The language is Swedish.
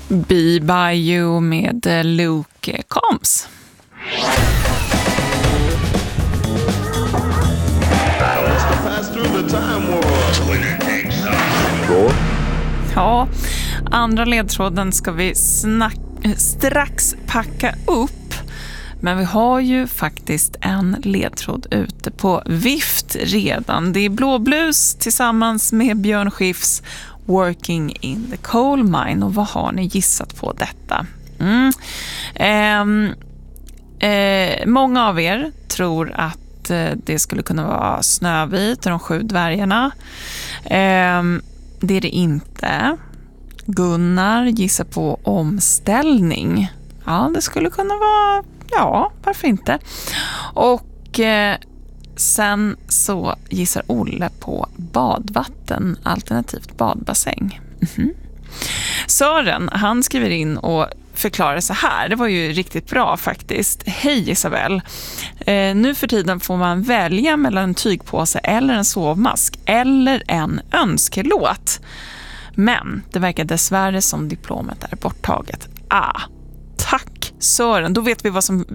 Be By You med Luke Combs. Ja, andra ledtråden ska vi strax packa upp. Men vi har ju faktiskt en ledtråd ute på vift redan. Det är Blå Blues tillsammans med Björn Skifs Working in the Coal Mine. Och vad har ni gissat på detta? Många av er tror att det skulle kunna vara Snövit och de 7 dvärgarna. Det är det inte. Gunnar gissar på Omställning. Ja, det skulle kunna vara... Ja, varför inte? Och sen så gissar Olle på badvatten, alternativt badbassäng. Sören, han skriver in och förklarar så här. Det var ju riktigt bra faktiskt. Hej Isabel. Nu för tiden får man välja mellan en tygpåse eller en sovmask eller en önskelåt. Men det verkar dessvärre som diplomet är borttaget. Tack Sören, då vet vi vad som